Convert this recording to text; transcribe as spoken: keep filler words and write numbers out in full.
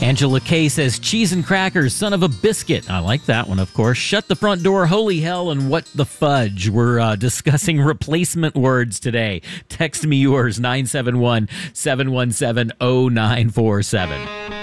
Angela K says, cheese and crackers, son of a biscuit. I like that one, of course. Shut the front door, holy hell, and what the fudge. We're uh, discussing replacement words today. Text me yours, nine seven one, seven one seven, zero nine four seven.